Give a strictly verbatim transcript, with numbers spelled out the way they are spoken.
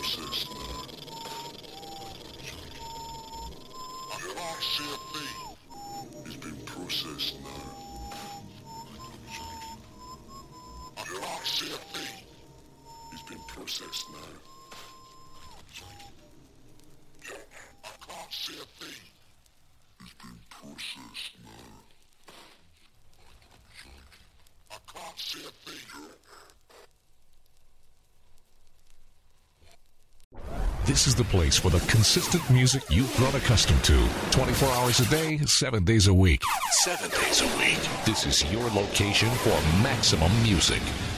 processed now. Did I see a thief? It's been processed now. Did I see a thief? It's been processed now. Yeah, I can't see a thief. It's been processed now. I can't see a thief. This is the place for the consistent music you've grown accustomed to. twenty-four hours a day, seven days a week. Seven days a week. This is your location for maximum music.